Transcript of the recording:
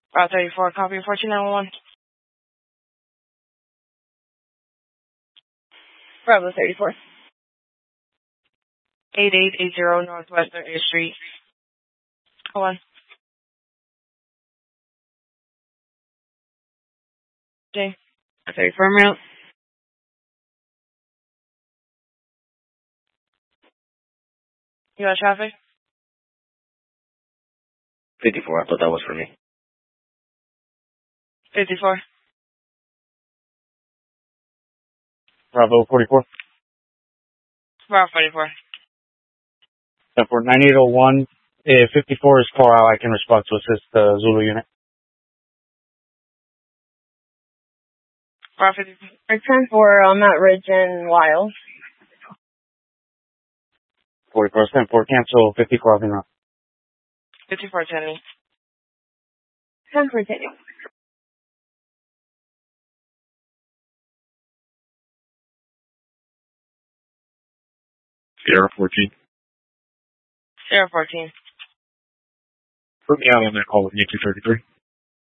Route 34, copy 14911. Bravo 34. 8880 Northwest 30th Street. Hold on. J. 34 route. You got traffic? 54, I thought that was for me. 54. Bravo 44. Bravo 44. For 9801, if 54 is far out, I can respond to assist the Zulu unit. Bravo 54. Return for Mount Ridge and Wild. 44, 10-4, cancel 54 off in route. 54 10. 10 for 10. Sierra 14. Sierra 14. Put me out on that call with Yankee 33.